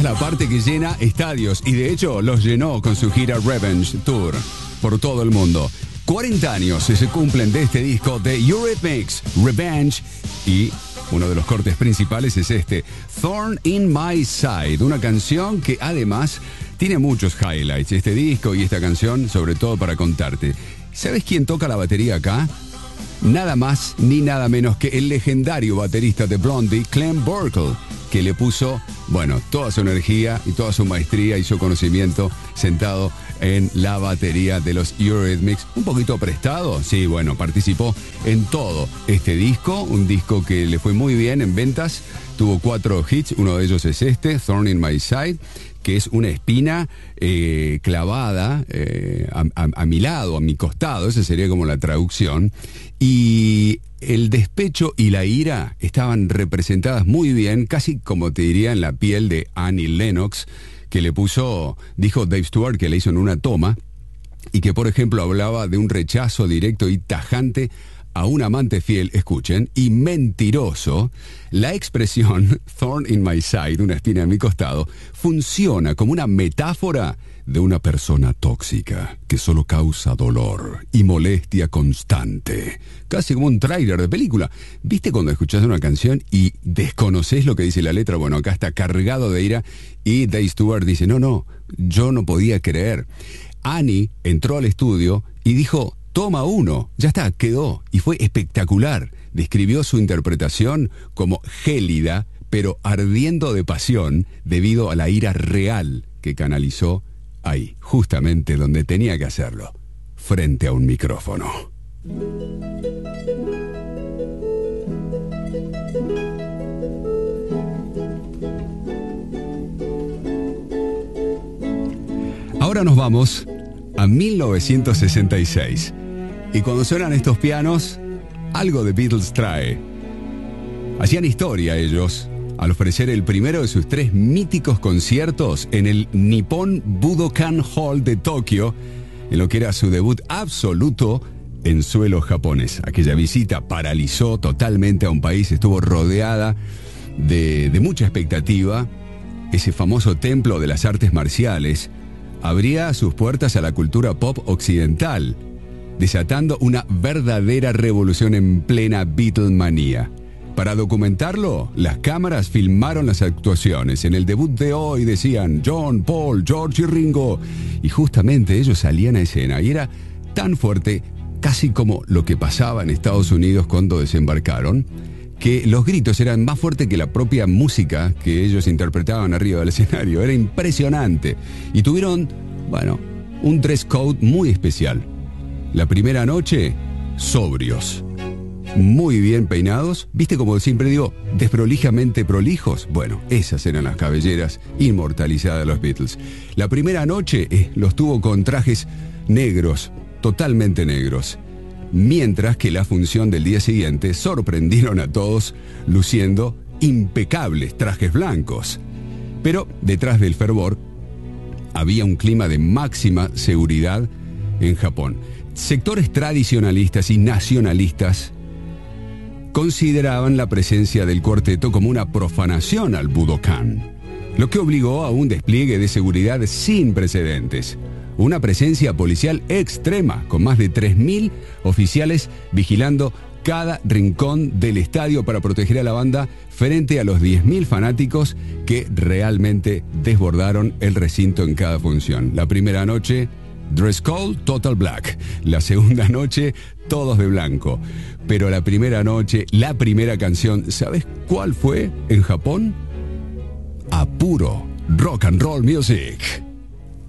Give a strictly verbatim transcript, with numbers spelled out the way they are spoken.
la parte que llena estadios y de hecho los llenó con su gira Revenge Tour por todo el mundo. cuarenta años se cumplen de este disco de Eurythmics, Revenge, y uno de los cortes principales es este, Thorn in My Side, una canción que además tiene muchos highlights, este disco y esta canción, sobre todo para contarte. ¿Sabes quién toca la batería acá? Nada más ni nada menos que el legendario baterista de Blondie, Clem Burkle, que le puso, bueno, toda su energía y toda su maestría y su conocimiento sentado en la batería de los Eurythmics. Un poquito prestado, sí, bueno, participó en todo este disco, un disco que le fue muy bien en ventas, tuvo cuatro hits, uno de ellos es este, Thorn in My Side, que es una espina eh, clavada eh, a, a, a mi lado, a mi costado, esa sería como la traducción, y el despecho y la ira estaban representadas muy bien, casi como te diría en la piel de Annie Lennox, que le puso, dijo Dave Stewart que le hizo en una toma, y que por ejemplo hablaba de un rechazo directo y tajante a un amante fiel, escuchen, y mentiroso. La expresión Thorn in My Side, una espina a mi costado, funciona como una metáfora de una persona tóxica que solo causa dolor y molestia constante. Casi como un tráiler de película. ¿Viste cuando escuchás una canción y desconocés lo que dice la letra? Bueno, acá está cargado de ira y Dave Stewart dice, no, no, yo no podía creer. Annie entró al estudio y dijo, toma uno, ya está, quedó, y fue espectacular. Describió su interpretación como gélida, pero ardiendo de pasión debido a la ira real que canalizó ahí, justamente donde tenía que hacerlo, frente a un micrófono. Ahora nos vamos a mil novecientos sesenta y seis. Y cuando suenan estos pianos, algo de Beatles trae. Hacían historia ellos al ofrecer el primero de sus tres míticos conciertos en el Nippon Budokan Hall de Tokio, en lo que era su debut absoluto en suelo japonés. Aquella visita paralizó totalmente a un país, estuvo rodeada de, de mucha expectativa. Ese famoso templo de las artes marciales abría sus puertas a la cultura pop occidental, desatando una verdadera revolución en plena Beatlemanía. Para documentarlo, las cámaras filmaron las actuaciones. En el debut de hoy decían John, Paul, George y Ringo. Y justamente ellos salían a escena. Y era tan fuerte, casi como lo que pasaba en Estados Unidos cuando desembarcaron, que los gritos eran más fuertes que la propia música que ellos interpretaban arriba del escenario. Era impresionante. Y tuvieron, bueno, un dress code muy especial. La primera noche, sobrios. Muy bien peinados, viste como siempre digo, desprolijamente prolijos. Bueno, esas eran las cabelleras inmortalizadas de los Beatles. La primera noche eh, los tuvo con trajes negros, totalmente negros. Mientras que la función del día siguiente sorprendieron a todos luciendo impecables trajes blancos. Pero detrás del fervor había un clima de máxima seguridad en Japón. Sectores tradicionalistas y nacionalistas consideraban la presencia del cuarteto como una profanación al Budokan, lo que obligó a un despliegue de seguridad sin precedentes. Una presencia policial extrema, con más de tres mil oficiales vigilando cada rincón del estadio para proteger a la banda frente a los diez mil fanáticos que realmente desbordaron el recinto en cada función. La primera noche, dress code, total black. La segunda noche, todos de blanco. Pero la primera noche, la primera canción, ¿sabes cuál fue en Japón? A puro rock and roll music.